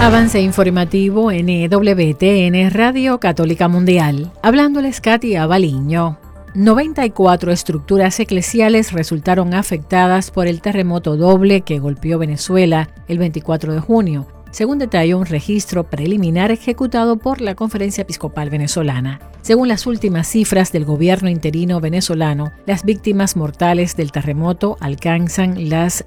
Avance informativo en EWTN Radio Católica Mundial. Hablándoles Katia Baliño. 94 estructuras eclesiales resultaron afectadas por el terremoto doble que golpeó Venezuela el 24 de junio, según detalló un registro preliminar ejecutado por la Conferencia Episcopal Venezolana. Según las últimas cifras del gobierno interino venezolano, las víctimas mortales del terremoto alcanzan las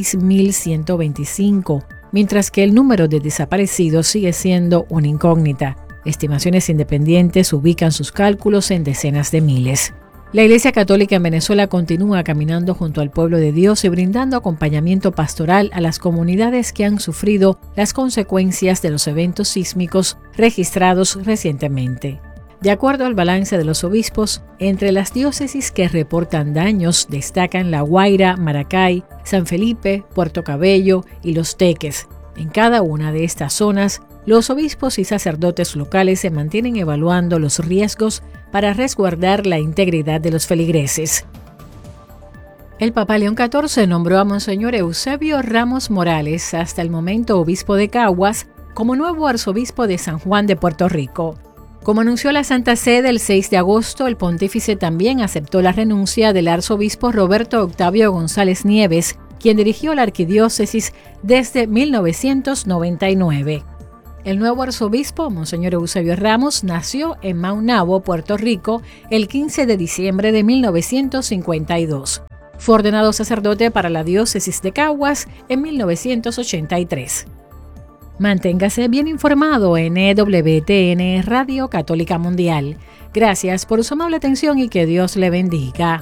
6.125, mientras que el número de desaparecidos sigue siendo una incógnita. Estimaciones independientes ubican sus cálculos en decenas de miles. La Iglesia Católica en Venezuela continúa caminando junto al pueblo de Dios y brindando acompañamiento pastoral a las comunidades que han sufrido las consecuencias de los eventos sísmicos registrados recientemente. De acuerdo al balance de los obispos, entre las diócesis que reportan daños destacan La Guaira, Maracay, San Felipe, Puerto Cabello y Los Teques. En cada una de estas zonas, los obispos y sacerdotes locales se mantienen evaluando los riesgos para resguardar la integridad de los feligreses. El Papa León XIV nombró a Monseñor Eusebio Ramos Morales, hasta el momento obispo de Caguas, como nuevo arzobispo de San Juan de Puerto Rico. Como anunció la Santa Sede el 6 de agosto, el pontífice también aceptó la renuncia del arzobispo Roberto Octavio González Nieves, quien dirigió la arquidiócesis desde 1999. El nuevo arzobispo, Monseñor Eusebio Ramos, nació en Maunabo, Puerto Rico, el 15 de diciembre de 1952. Fue ordenado sacerdote para la diócesis de Caguas en 1983. Manténgase bien informado en EWTN Radio Católica Mundial. Gracias por su amable atención y que Dios le bendiga.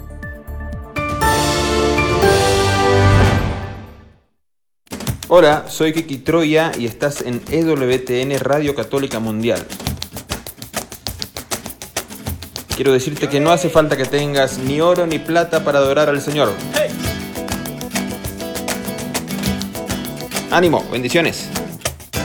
Hola, soy Kiki Troya y estás en EWTN Radio Católica Mundial. Quiero decirte que no hace falta que tengas ni oro ni plata para adorar al Señor. ¡Ánimo! ¡Bendiciones!